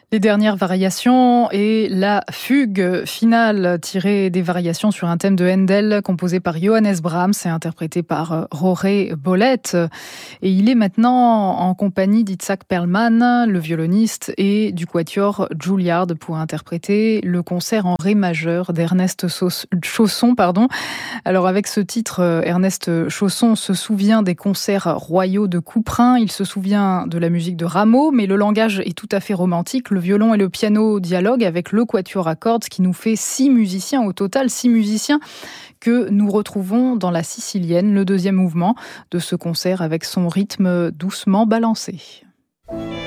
Les dernières variations et la fugue finale tirée des variations sur un thème de Handel composé par Johannes Brahms et interprété par Rory Bollet. Et il est maintenant en compagnie d'Itzhak Perlman, le violoniste, et du quatuor Juilliard pour interpréter le concert en ré majeur d'Ernest Chausson. Alors avec ce titre, Ernest Chausson se souvient des concerts royaux de Couperin, il se souvient de la musique de Rameau, mais le langage est tout à fait romantique. Le violon et le piano dialoguent avec le quatuor à cordes, ce qui nous fait 6 musiciens au total, 6 musiciens que nous retrouvons dans la Sicilienne, le deuxième mouvement de ce concert avec son rythme doucement balancé.